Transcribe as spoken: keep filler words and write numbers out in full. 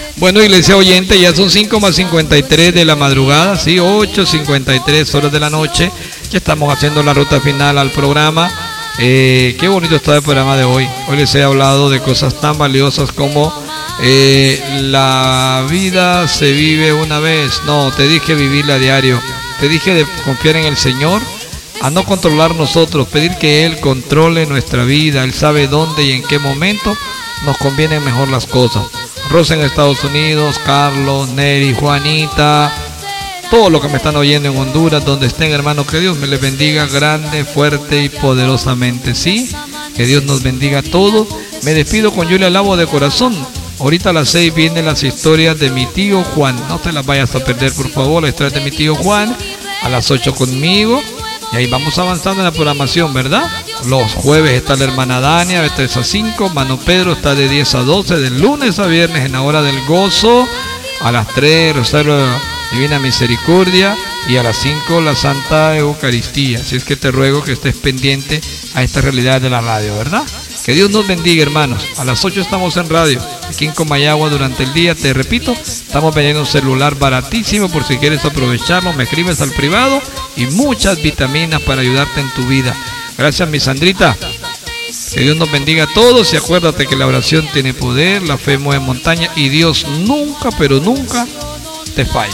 Bueno, iglesia oyente, ya son cinco más cincuenta y tres de la madrugada, sí, ocho cincuenta y tres horas de la noche. Ya estamos haciendo la ruta final al programa. Eh, qué bonito está el programa de hoy. Hoy les he hablado de cosas tan valiosas como eh, la vida se vive una vez. No, te dije vivirla a diario. Te dije de confiar en el Señor, a no controlar nosotros, pedir que Él controle nuestra vida. Él sabe dónde y en qué momento nos convienen mejor las cosas. Rosa en Estados Unidos, Carlos, Neri, Juanita, todos los que me están oyendo en Honduras, donde estén, hermanos, que Dios me les bendiga grande, fuerte y poderosamente, sí, que Dios nos bendiga a todos. Me despido con Julia Lavo de corazón. Ahorita a las seis vienen las historias de mi tío Juan, no te las vayas a perder, por favor, las historias de mi tío Juan, a las ocho conmigo, y ahí vamos avanzando en la programación, ¿verdad? Los jueves está la hermana Dania de tres a cinco, Mano Pedro está de diez a doce, de lunes a viernes en la hora del gozo, a las tres Rosario Divina Misericordia y a las cinco la Santa Eucaristía. Así es que te ruego que estés pendiente a esta realidad de la radio, ¿verdad? Que Dios nos bendiga, hermanos. A las ocho estamos en radio, aquí en Comayagua durante el día. Te repito, estamos vendiendo un celular baratísimo por si quieres aprovecharlo. Me escribes al privado y muchas vitaminas para ayudarte en tu vida. Gracias, mi Sandrita. Que Dios nos bendiga a todos y acuérdate que la oración tiene poder, la fe mueve montaña y Dios nunca, pero nunca te falla.